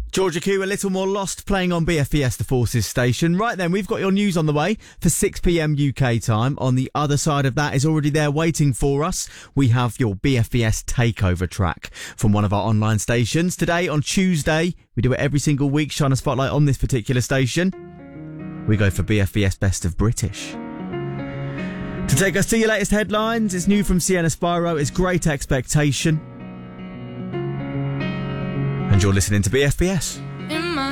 Georgia Q, A Little More Lost, playing on BFBS, the Forces station. Right then, we've got your news on the way for 6pm UK time. On the other side of that is already there waiting for us. We have your BFBS takeover track from one of our online stations. Today, on Tuesday, we do it every single week, shine a spotlight on this particular station. We go for BFBS Best of British. To take us to your latest headlines, it's new from Sienna Spyro, it's Great Expectation. And you're listening to BFBS.